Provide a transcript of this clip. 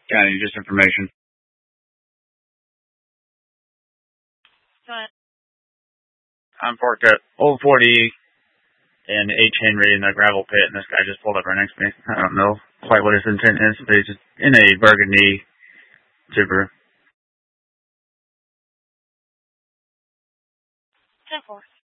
County, just information. Go ahead. I'm parked at Old 40 and H. Henry in the gravel pit, and this guy just pulled up right next to me. I don't know quite what his intent is, but he's just in a burgundy Subaru. 10-4.